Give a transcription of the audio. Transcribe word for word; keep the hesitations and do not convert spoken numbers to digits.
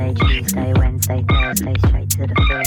Monday, Tuesday, Wednesday, Thursday, straight to the floor.